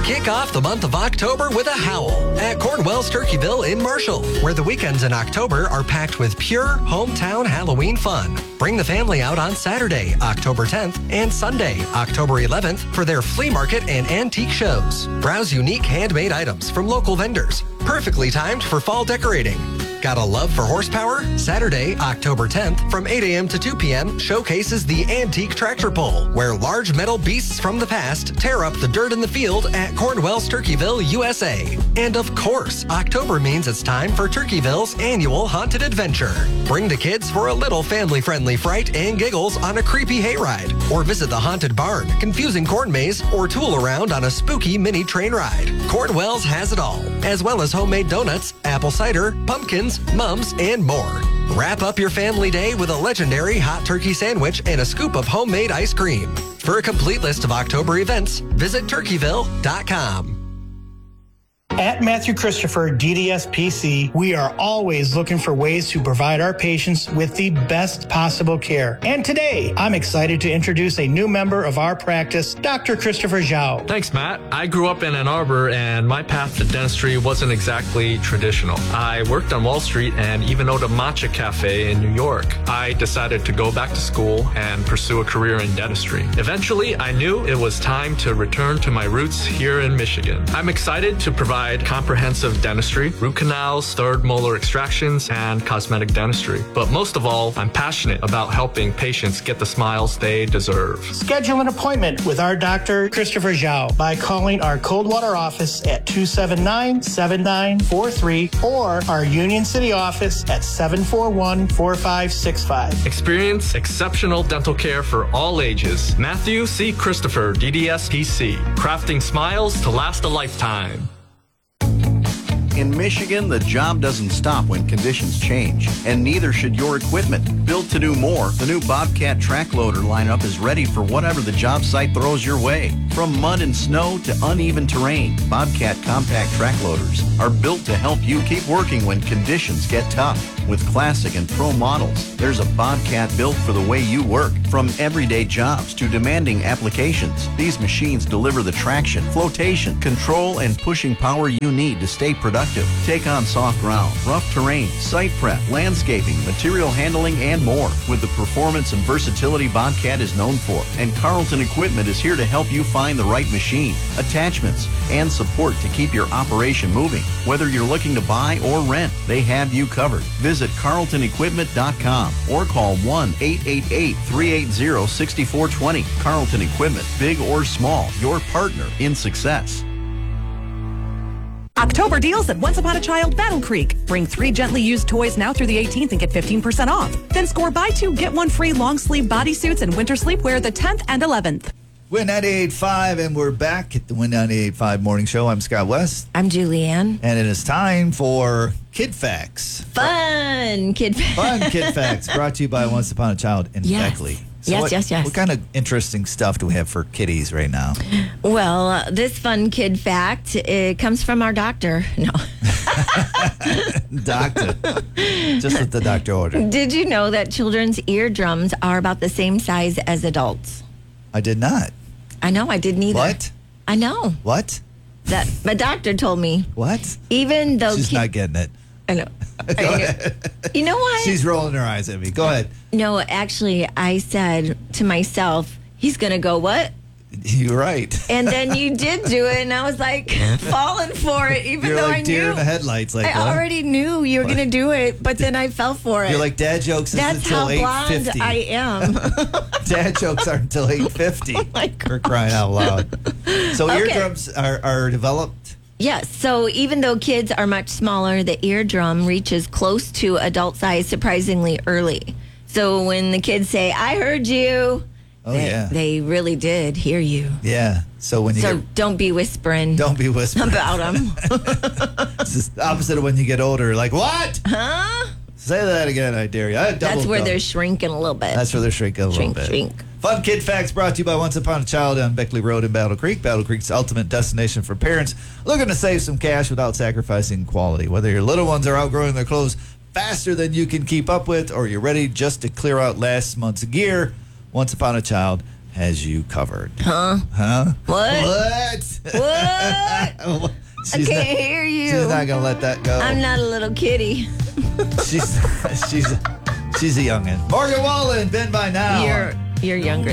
Kick off the month of October with a howl at Cornwell's Turkeyville in Marshall, where the weekends in October are packed with pure hometown Halloween fun. Bring the family out on Saturday, October 10th, and Sunday, October 11th, for their flea market and antique shows. Browse unique handmade items from local vendors, perfectly timed for fall decorating. Got a love for horsepower? Saturday, October 10th, from 8 a.m. to 2 p.m. showcases the Antique Tractor Pull, where large metal beasts from the past tear up the dirt in the field at Cornwell's Turkeyville, USA. And of course, October means it's time for Turkeyville's annual Haunted Adventure. Bring the kids for a little family-friendly fright and giggles on a creepy hayride, or visit the Haunted Barn, confusing corn maze, or tool around on a spooky mini train ride. Cornwell's has it all, as well as homemade donuts, apple cider, pumpkins, mums, and more. Wrap up your family day with a legendary hot turkey sandwich and a scoop of homemade ice cream. For a complete list of October events, visit turkeyville.com. At Matthew Christopher DDS PC, we are always looking for ways to provide our patients with the best possible care. And today, I'm excited to introduce a new member of our practice, Dr. Christopher Zhao. Thanks, Matt. I grew up in Ann Arbor, and my path to dentistry wasn't exactly traditional. I worked on Wall Street and even owned a matcha cafe in New York. I decided to go back to school and pursue a career in dentistry. Eventually, I knew it was time to return to my roots here in Michigan. I'm excited to provide comprehensive dentistry, root canals, third molar extractions, and cosmetic dentistry. But most of all, I'm passionate about helping patients get the smiles they deserve. Schedule an appointment with our Dr. Christopher Zhao by calling our Coldwater office at 279-7943 or our Union City office at 741-4565. Experience exceptional dental care for all ages. Matthew C. Christopher, DDS PC, crafting smiles to last a lifetime. In Michigan, the job doesn't stop when conditions change, and neither should your equipment. Built to do more, the new Bobcat track loader lineup is ready for whatever the job site throws your way. From mud and snow to uneven terrain, Bobcat compact track loaders are built to help you keep working when conditions get tough. With classic and pro models, there's a Bobcat built for the way you work. From everyday jobs to demanding applications, these machines deliver the traction, flotation, control, and pushing power you need to stay productive. Take on soft ground, rough terrain, site prep, landscaping, material handling, and more with the performance and versatility Bobcat is known for. And Carlton Equipment is here to help you find the right machine, attachments, and support to keep your operation moving. Whether you're looking to buy or rent, they have you covered. Visit carltonequipment.com or call 1-888-380-6420. Carlton Equipment, big or small, your partner in success. October deals at Once Upon a Child Battle Creek. Bring 3 gently used toys now through the 18th and get 15% off. Then score buy 2, get 1 free long sleeve bodysuits and winter sleepwear the 10th and 11th. Win 98.5, and we're back at the Win 98.5 Morning Show. I'm Scott West. I'm Julianne. And it is time for Kid Facts. Fun Kid Facts. Fun Kid Facts, brought to you by Once Upon a Child in Beckley. So yes. What kind of interesting stuff do we have for kiddies right now? Well, this fun kid fact, it comes from our doctor. No. Doctor. Just what the doctor ordered. Did you know that children's eardrums are about the same size as adults? I did not. I know, I didn't either. What? I know. What? That my doctor told me. What? Even though she's not getting it. I know. Go ahead. You know what? She's rolling her eyes at me. Go ahead. No, actually, I said to myself, he's going to go, what? You're right. And then you did do it, and I was like falling for it, even You're though like I deer knew. in the headlights. Like, I already knew you were going to do it, but then I fell for it. You're like, dad jokes is That's until how blonde 8:50. I am. Dad jokes aren't until 8:50. Oh my God. We're crying out loud. So Okay. eardrums are developed? Yes. So even though kids are much smaller, the eardrum reaches close to adult size surprisingly early. So when the kids say, I heard you, they really did hear you. Yeah. So when you don't be whispering. Don't be whispering about them. It's just the opposite of when you get older. Like, what? Huh? Say that again, I dare you. That's where they're shrinking a little bit. That's where they're shrinking a little bit. Shrink. Fun Kid Facts brought to you by Once Upon a Child on Beckley Road in Battle Creek. Battle Creek's ultimate destination for parents looking to save some cash without sacrificing quality. Whether your little ones are outgrowing their clothes faster than you can keep up with, or you're ready just to clear out last month's gear, Once Upon a Child has you covered. Huh? Huh? What? What? What? I can't hear you. She's not gonna let that go. I'm not a little kitty. She's a youngin. Morgan Wallen, been by now. You're younger